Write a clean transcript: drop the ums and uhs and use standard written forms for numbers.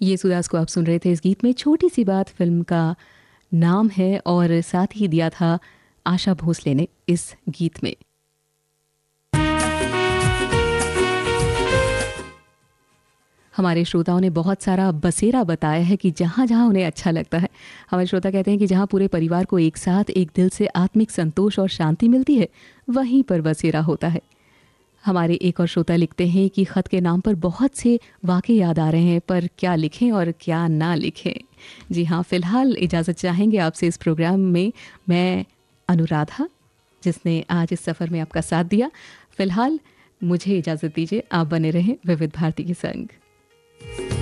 ये सुदास को आप सुन रहे थे। इस गीत में छोटी सी बात फिल्म का नाम है और साथ ही दिया था आशा भोसले ने इस गीत में। हमारे श्रोताओं ने बहुत सारा बसेरा बताया है कि जहाँ जहाँ उन्हें अच्छा लगता है। हमारे श्रोता कहते हैं कि जहाँ पूरे परिवार को एक साथ एक दिल से आत्मिक संतोष और शांति मिलती है, वहीं पर बसेरा होता है। हमारे एक और श्रोता लिखते हैं कि ख़त के नाम पर बहुत से वाक़े याद आ रहे हैं, पर क्या लिखें और क्या ना लिखें। जी हाँ, फ़िलहाल इजाज़त चाहेंगे आपसे इस प्रोग्राम में मैं अनुराधा, जिसने आज इस सफ़र में आपका साथ दिया। फ़िलहाल मुझे इजाज़त दीजिए, आप बने रहें विविध भारती के संग।